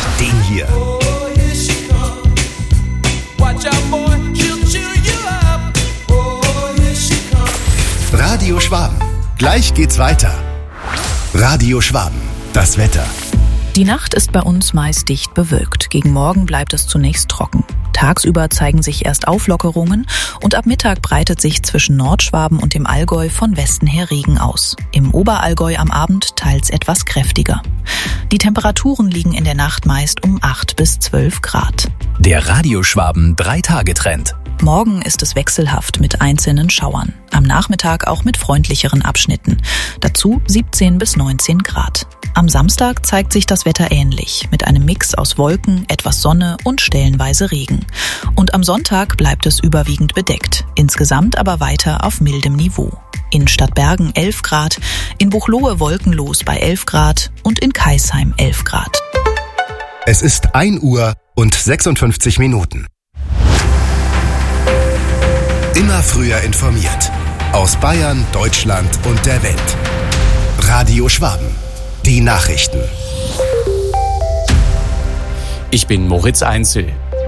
Den hier. Radio Schwaben. Gleich geht's weiter. Radio Schwaben. Das Wetter. Die Nacht ist bei uns meist dicht bewölkt. Gegen Morgen bleibt es zunächst trocken. Tagsüber zeigen sich erst Auflockerungen und ab Mittag breitet sich zwischen Nordschwaben und dem Allgäu von Westen her Regen aus. Im Oberallgäu am Abend teils etwas kräftiger. Die Temperaturen liegen in der Nacht meist um 8 bis 12 Grad. Der Radio Schwaben 3-Tage-Trend. Morgen ist es wechselhaft mit einzelnen Schauern. Am Nachmittag auch mit freundlicheren Abschnitten. Dazu 17 bis 19 Grad. Am Samstag zeigt sich das Wetter ähnlich, mit einem Mix aus Wolken, etwas Sonne und stellenweise Regen. Und am Sonntag bleibt es überwiegend bedeckt, insgesamt aber weiter auf mildem Niveau. In Stadtbergen 11 Grad, in Buchloe wolkenlos bei 11 Grad und in Kaisheim 11 Grad. Es ist 1 Uhr und 56 Minuten. Immer früher informiert. Aus Bayern, Deutschland und der Welt. Radio Schwaben. Die Nachrichten. Ich bin Moritz Einzel.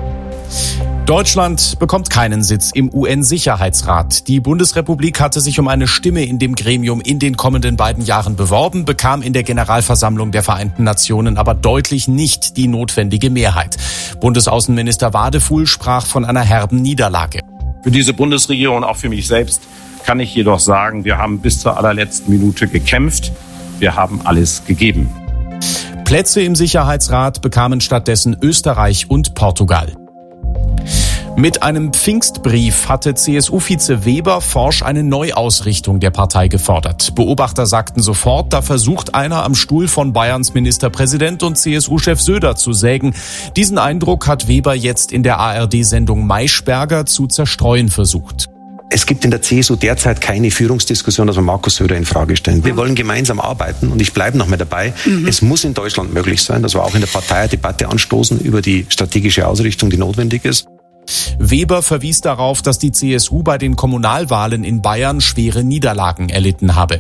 Deutschland bekommt keinen Sitz im UN-Sicherheitsrat. Die Bundesrepublik hatte sich um eine Stimme in dem Gremium in den kommenden beiden Jahren beworben, bekam in der Generalversammlung der Vereinten Nationen aber deutlich nicht die notwendige Mehrheit. Bundesaußenminister Wadefuhl sprach von einer herben Niederlage. Für diese Bundesregierung und auch für mich selbst kann ich jedoch sagen, wir haben bis zur allerletzten Minute gekämpft. Wir haben alles gegeben. Plätze im Sicherheitsrat bekamen stattdessen Österreich und Portugal. Mit einem Pfingstbrief hatte CSU-Vize Weber forsch eine Neuausrichtung der Partei gefordert. Beobachter sagten sofort, da versucht einer am Stuhl von Bayerns Ministerpräsident und CSU-Chef Söder zu sägen. Diesen Eindruck hat Weber jetzt in der ARD-Sendung Maischberger zu zerstreuen versucht. Es gibt in der CSU derzeit keine Führungsdiskussion, dass wir Markus Söder in Frage stellen. Wir wollen gemeinsam arbeiten und ich bleibe noch mal dabei. Es muss in Deutschland möglich sein, dass wir auch in der Partei eine Debatte anstoßen über die strategische Ausrichtung, die notwendig ist. Weber verwies darauf, dass die CSU bei den Kommunalwahlen in Bayern schwere Niederlagen erlitten habe.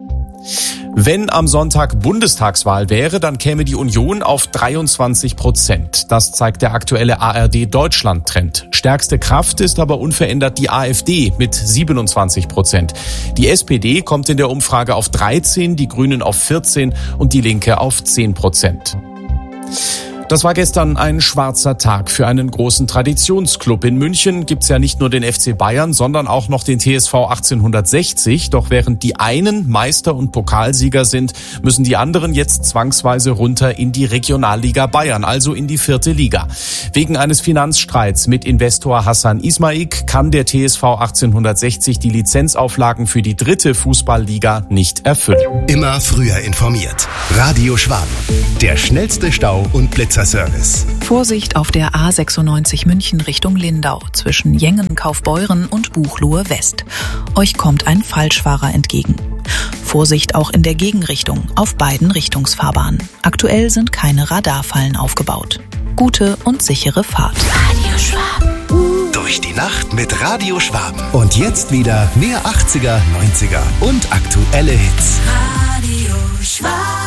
Wenn am Sonntag Bundestagswahl wäre, dann käme die Union auf 23%. Das zeigt der aktuelle ARD-Deutschland-Trend. Stärkste Kraft ist aber unverändert die AfD mit 27%. Die SPD kommt in der Umfrage auf 13%, die Grünen auf 14% und die Linke auf 10%. Das war gestern ein schwarzer Tag für einen großen Traditionsclub. In München gibt's ja nicht nur den FC Bayern, sondern auch noch den TSV 1860. Doch während die einen Meister und Pokalsieger sind, müssen die anderen jetzt zwangsweise runter in die Regionalliga Bayern, also in die 4. Liga. Wegen eines Finanzstreits mit Investor Hassan Ismaik kann der TSV 1860 die Lizenzauflagen für die 3. Fußballliga nicht erfüllen. Immer früher informiert. Radio Schwaben. Der schnellste Stau- und Blitzerservice. Vorsicht auf der A96 München Richtung Lindau zwischen Jengen, Kaufbeuren und Buchloe West. Euch kommt ein Falschfahrer entgegen. Vorsicht auch in der Gegenrichtung auf beiden Richtungsfahrbahnen. Aktuell sind keine Radarfallen aufgebaut. Gute und sichere Fahrt. Radio Schwaben. Durch die Nacht mit Radio Schwaben. Und jetzt wieder mehr 80er, 90er und aktuelle Hits. Radio Schwaben.